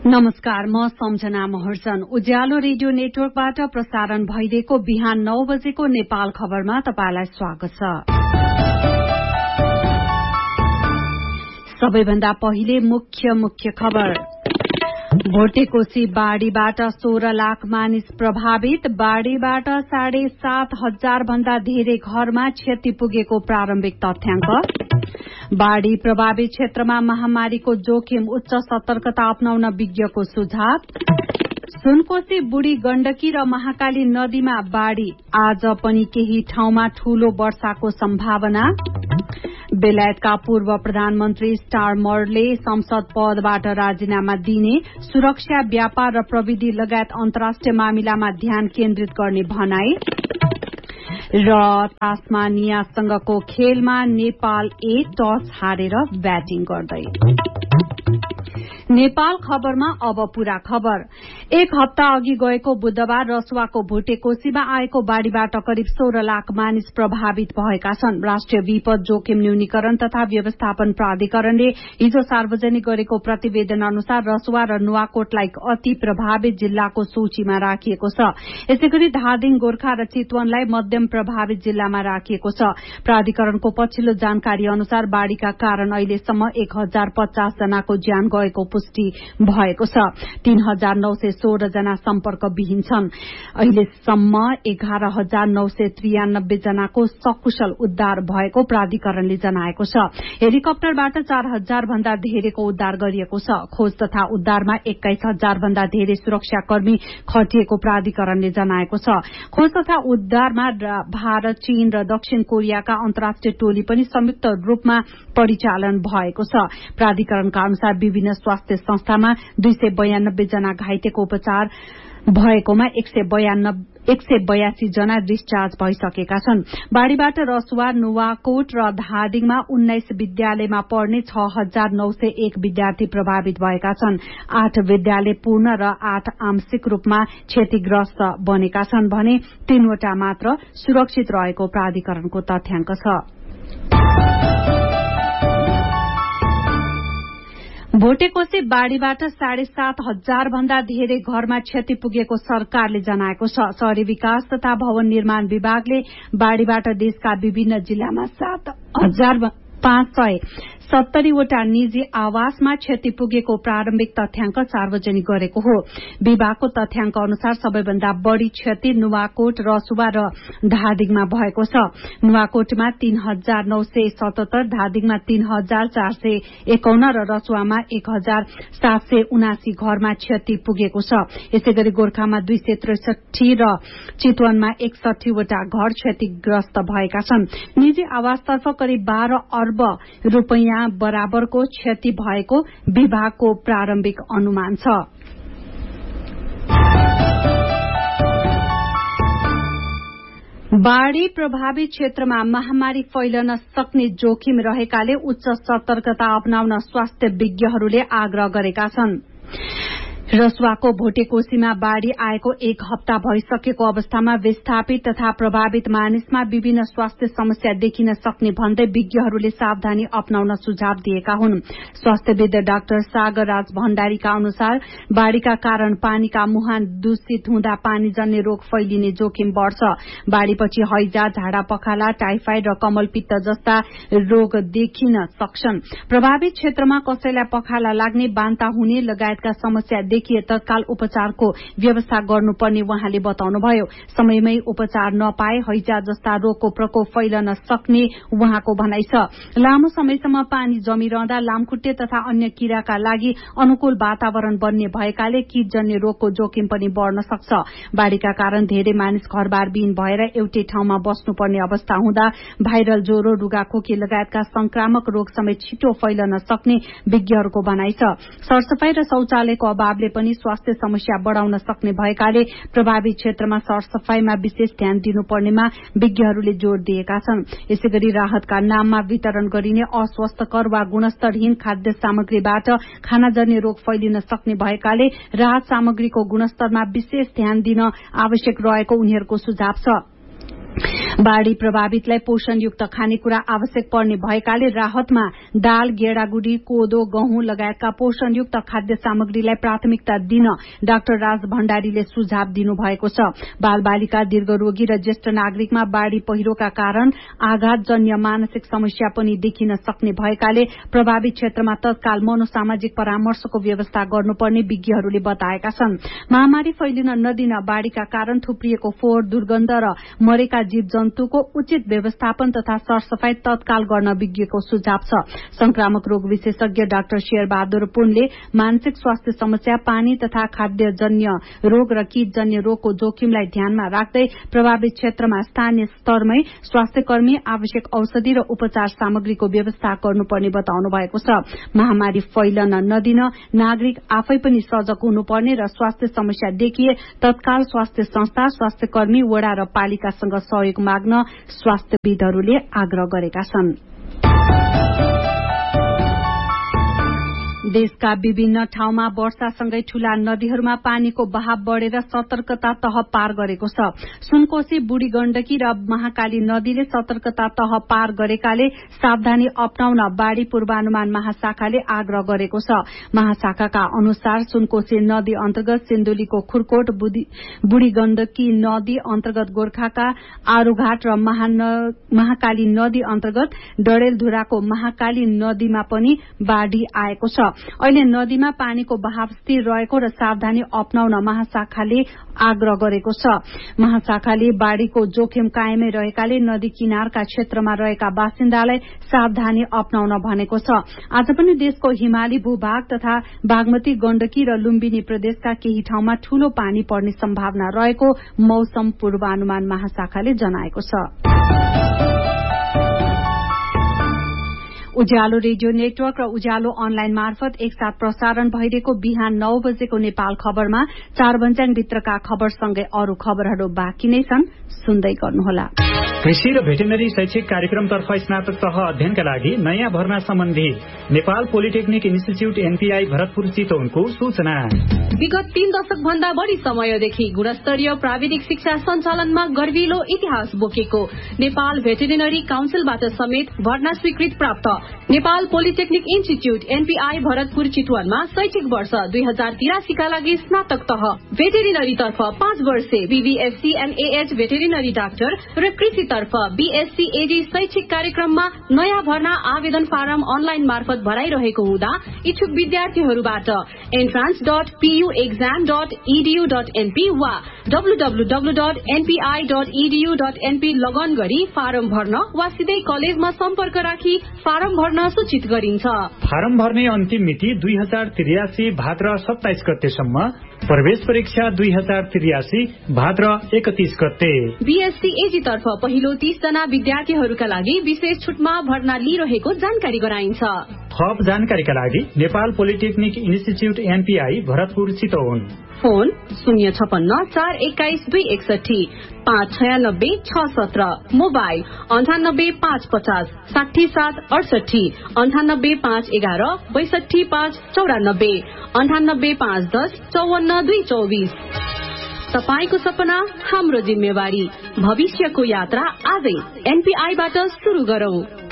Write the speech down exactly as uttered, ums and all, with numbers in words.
नमस्कार, म सम्झना महर्जन। उज्यालो रेडियो नेटवर्कबाट प्रसारण भइरहेको बिहान नौ बजेको नेपाल खबरमा तपाईलाई स्वागत छ। सबैभन्दा पहिले मुख्य मुख्य खबर। भोटेकोशी बाढ़ीबाट सोह्र लाख मानिस प्रभावित। बाढ़ीबाट साढे सात हजार भन्दा धेरै घरमा क्षति पुगेको प्रारम्भिक तथ्याङ्क। बाढ़ी प्रभावित क्षेत्रमा महामारीको जोखिम, उच्च सतर्कता अपनाउन विज्ञको सुझाव। सुनकोशी, बुढी गण्डकी र महाकाली नदीमा बाढ़ी, आज पनि केही ठाउँमा ठूलो वर्षाको सम्भावना। बेलायतका पूर्व प्रधानमन्त्री स्टारमरले संसद पदबाट राजीनामा दिने। सुरक्षा, व्यापार र प्रविधि लगायत अन्तर्राष्ट्रिय मामिलामा ध्यान केन्द्रित गर्ने भनाई। र तास्मानियासँगको खेलमा नेपाल एक टस हारेर ब्याटिङ गर्दै। नेपाल खबरमा अब पूरा खबर। एक हप्ता अघि गएको बुधबार रसुवाको भोटेकोशीमा आएको बाढ़ीबाट करिब सोह्र लाख मानिस प्रभावित भएका छन्। राष्ट्रिय विपद जोखिम न्यूनीकरण तथा व्यवस्थापन प्राधिकरणले हिजो सार्वजनिक गरेको प्रतिवेदन अनुसार रसुवा र नुवाकोटलाई अति प्रभावित जिल्लाको सूचीमा राखिएको छ। यसैगरी धादिङ, गोर्खा र चितवनलाई मध्यम प्रभावित जिल्लामा राखिएको छ। प्राधिकरणको पछिल्लो जानकारी अनुसार बाढ़ीका कारण अहिलेसम्म एक हजार पचास जनाको ज्यान गएको पुष्टि भएको छ। तीन हजार नौ सय सोह्र जना सम्पर्क विहीन छन्। अहिलेसम्म एघार हजार नौ सय त्रियानब्बे जनाको सकुशल उद्धार भएको प्राधिकरणले जनाएको छ। हेलिकप्टरबाट चार हजार भन्दा धेरैको उद्धार गरिएको छ। खोज तथा उद्धारमा एक्काइस हजार भन्दा धेरै सुरक्षाकर्मी खटिएको प्राधिकरणले जनाएको छ। खोज तथा उद्धारमा भारत, चीन र दक्षिण कोरियाका अन्तर्राष्ट्रिय टोली पनि संयुक्त रूपमा परिचालन भएको छ। प्राधिकरणका अनुसार विभिन्न स्वास्थ्य संस्थामा दुई सय बयानब्बे जना घाइतेको उपचार भएकोमा एक सय बयासी जना डिस्चार्ज भइसकेका छन्। बाढ़ीबाट रसुवा, नुवाकोट र धादिङमा उन्नाइस विद्यालयमा पढ्ने छ हजार नौ सय एक विद्यार्थी प्रभावित भएका छन्। आठ विद्यालय पूर्ण र आठ आंशिक रूपमा क्षतिग्रस्त बनेका छन् भने तीनवटा मात्र सुरक्षित रहेको प्राधिकरणको तथ्याङ्क छ। भोटेकोशी बाढ़ीबाट साढे सात हजार भन्दा धेरै घरमा क्षति पुगेको सरकारले जनाएको छ। शहरी विकास तथा भवन निर्माण विभागले बाढ़ीबाट देशका विभिन्न जिल्लामा सात हजार पाँच सय सत्तरीवटा निजी आवासमा क्षति पुगेको प्रारम्भिक तथ्याङ्क सार्वजनिक गरेको हो। विभागको तथ्याङ्क अनुसार सबैभन्दा बढ़ी क्षति नुवाकोट, रसुवा र धादिङमा भएको छ। नुवाकोटमा तीन हजार नौ सय सतहत्तर, धादिङमा तीन हजार चार सय एकाउन्न र रसुवामा एक हजार सात सय उनासी घरमा क्षति पुगेको छ। यसैगरी गोर्खामा दुई सय त्रिसठी र चितवनमा एकसठीवटा घर क्षतिग्रस्त भएका छन्। निजी आवासतर्फ करिब बाह्र अर्ब रूपियाँ बराबरको क्षति भएको विभागको प्रारम्भिक अनुमान छ। बाढ़ी प्रभावित क्षेत्रमा महामारी फैलन सक्ने जोखिम रहेकाले उच्च सतर्कता अपनाउन स्वास्थ्य विज्ञहरूले आग्रह गरेका छन्। रसुवाको भोटेकोशीमा बाढ़ी आएको एक हप्ता भइसकेको अवस्थामा विस्थापित तथा प्रभावित मानिसमा विभिन्न स्वास्थ्य समस्या देखिन सक्ने भन्दै विज्ञहरूले सावधानी अपनाउन सुझाव दिएका हुन्। स्वास्थ्यविद डाक्टर सागर राज भण्डारीका अनुसार बाढ़ीका कारण पानीका मुहान दूषित हुँदा पानीजन्य रोग फैलिने जोखिम बढ़छ। बाढ़ीपछि हैजा, झाडा पखाला, टाइफाइड र कमलपित्त जस्ता रोग देखिन सक्छन्। प्रभावित क्षेत्रमा कसैलाई पखाला लाग्ने, बान्ता हुने लगायतका समस्या देखिए तत्काल उपचारको व्यवस्था गर्नुपर्ने उहाँले बताउनुभयो। समयमै उपचार नपाए हैजा जस्ता रोगको प्रकोप फैलन सक्ने उहाँको भनाइ छ। लामो समयसम्म पानी जमिरहँदा लामखुट्टे तथा अन्य किराका लागि अनुकूल वातावरण बन्ने भएकाले कीटजन्य रोगको जोखिम पनि बढ़न सक्छ। बाढ़ीका कारण धेरै मानिस घरबार विहीन भएर एउटै ठाउँमा बस्नुपर्ने अवस्था हुँदा भाइरल ज्वरो, रुगाखोकी लगायतका संक्रामक रोग समेत छिटो फैलन सक्ने विज्ञहरूको भनाइ छ। सरसफाई र शौचालयको अभावले पनि स्वास्थ्य समस्या बढ़ाउन सक्ने भएकाले प्रभावित क्षेत्रमा सरसफाईमा विशेष ध्यान दिनुपर्नेमा विज्ञहरूले जोड़ दिएका छन्। यसैगरी राहतका नाममा वितरण गरिने अस्वस्थकर वा गुणस्तरहीन खाद्य सामग्रीबाट खानाजन्य रोग फैलिन सक्ने भएकाले राहत सामग्रीको गुणस्तरमा विशेष ध्यान दिन आवश्यक रहेको उनीहरूको सुझाव छ। बाढ़ी प्रभावितलाई पोषणयुक्त खानेकुरा आवश्यक पर्ने भएकाले राहतमा दाल, गेडागुडी, कोदो, गहुँ लगायतका पोषणयुक्त खाद्य सामग्रीलाई प्राथमिकता दिन डाक्टर राज भण्डारीले सुझाव दिनुभएको छ। बाल बालिका, दीर्घरोगी र ज्येष्ठ नागरिकमा बाढ़ी पहिरोका कारण आघातजन्य मानसिक समस्या पनि देखिन सक्ने भएकाले प्रभावित क्षेत्रमा तत्काल मनोसामाजिक परामर्शको व्यवस्था गर्नुपर्ने विज्ञहरूले बताएका छन्। महामारी फैलिन नदिन बाढ़ीका कारण थुप्रिएको फोहोर, दुर्गन्ध र मरेका जीव जन्तुको उचित व्यवस्थापन तथा सरसफाई तत्काल गर्न विज्ञको सुझाव छ। संक्रामक रोग विशेषज्ञ डाक्टर शेरबहादुर पुनले मानसिक स्वास्थ्य समस्या, पानी तथा खाद्यजन्य रोग र कीटजन्य रोगको जोखिमलाई ध्यानमा राख्दै प्रभावित क्षेत्रमा स्थानीय स्तरमै स्वास्थ्य कर्मी, आवश्यक औषधि र उपचार सामग्रीको व्यवस्था गर्नुपर्ने बताउनु भएको छ। महामारी फैलन नदिन नागरिक आफै पनि सजग हुनुपर्ने र स्वास्थ्य समस्या देखिए तत्काल स्वास्थ्य संस्था, स्वास्थ्य कर्मी, वडा र पालिकासँग सहयोग माग्न स्वास्थ्यविदहरूले आग्रह गरेका छन्। देशका विभिन्न ठाउँमा वर्षासँगै ठूला नदीहरूमा पानीको बहाव बढ़ेर सतर्कता तह पार गरेको छ। सुनकोशी, बुढी गण्डकी र महाकाली नदीले सतर्कता तह पार गरेकाले सावधानी अपनाउन बाढ़ी पूर्वानुमान महाशाखाले आग्रह गरेको छ। महाशाखाका अनुसार सुनकोशी नदी अन्तर्गत सिन्धुलीको खुरकोट, बुढी गण्डकी नदी अन्तर्गत गोर्खाका आरूघाट र महाकाली नदी अन्तर्गत डडेलधुराको महाकाली नदीमा पनि बाढ़ी आएको छ। अहिले नदीमा पानीको बहाव स्थिर रहेको र सावधानी अपनाउन महाशाखाले आग्रह गरेको छ। महाशाखाले बाढ़ीको जोखिम कायमै रहेकाले नदी किनारका क्षेत्रमा रहेका बासिन्दालाई सावधानी अपनाउन भनेको छ। आज पनि देशको हिमाली भूभाग तथा बागमती, गण्डकी र लुम्बिनी प्रदेशका केही ठाउँमा ठूलो पानी पर्ने सम्भावना रहेको मौसम पूर्वानुमान महाशाखाले जनाएको छ। उज्यालो रेडियो नेटवर्क र उज्यालो अनलाइन मार्फत एकसाथ प्रसारण भइरहेको बिहान नौ बजेको नेपाल खबरमा चारभन्ज्याङ भित्रका खबरसँगै अरू खबरहरू बाँकी नै छन्, सुन्दै गर्नुहोला। कृषि र भेटेनरी शैक्षिक कार्यक्रमतर्फ स्नातक तह अध्ययनका लागि नयाँ भर्ना सम्बन्धी Nepal polytechnic institute NPI Bharatpur चितवनको सूचना। विगत तीन दशक भन्दा बढ़ी समयदेखि गुणस्तरीय प्राविधिक शिक्षा सञ्चालनमा गर्विलो इतिहास बोकेको नेपाल भेटेरिनरी काउन्सिलबाट समेत भर्ना स्वीकृत प्राप्त Nepal polytechnic institute NPI Bharatpur चितवनमा शैक्षिक वर्ष दुई हजार तिरासीका लागि स्नातक तह भेटेरिनरी तर्फ पाँच वर्षे बीबीएफसी एनएएच भेटेरिनरी डाक्टर र कृषि तर्फ बीएससी एजी शैक्षिक कार्यक्रममा नयाँ भर्ना आवेदन फारम अनलाइन मार्फत भराइरहेको हुँदा इच्छुक विद्यार्थीहरूबाट entrance dot PU exam dot edu dot NP वा डब्लूडब्लूडब्लू dot NPI dot edu dot NP लगन गरी फारम भर्न वा सिधै कलेजमा सम्पर्क राखी फारम भर्न सूचित गरिन्छ। फारम भर्ने अन्तिम मिति दुई हजार त्रियासी भाद्र सत्ताइस गतेसम्म, प्रवेश परीक्षा दुई हजार त्रियासी भाद्र एकतीस गते। बीएससी एजी तर्फ पहिलो तीस जना विद्यार्थीहरूका लागि विशेष छुटमा भर्ना लिइरहेको जानकारी गराइन्छ। थप जानकारीका लागि Nepal polytechnic institute NPI Bharatpur Chitwan, phone शून्य छपन्न चार एक्काइस दुई एकसठी पाँच छयानब्बे छ सत्र, मोबाइल अन्ठानब्बे पाँच पचास साठी सात अडसठी, अन्ठानब्बे पाँच एघार बैसठी पाँच चौरानब्बे, अन्ठानब्बे पाँच दस चौवन्न दुई चौबिस। तपाईको सपना हाम्रो जिम्मेवारी, भविष्यको यात्रा आजै एनपीआईबाट शुरू गरौं।